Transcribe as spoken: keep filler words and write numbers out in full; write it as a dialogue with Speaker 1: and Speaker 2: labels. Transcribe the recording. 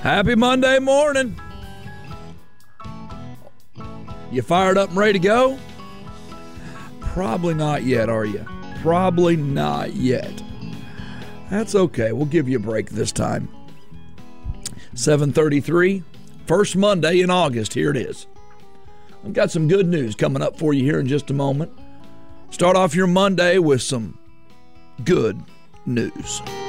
Speaker 1: Happy Monday morning. You fired up and ready to go? Probably not yet, are you? Probably not yet. That's okay. We'll give you a break this time. seven thirty-three, first Monday in August. Here it is. I've got some good news coming up for you here in just a moment. Start off your Monday with some good news.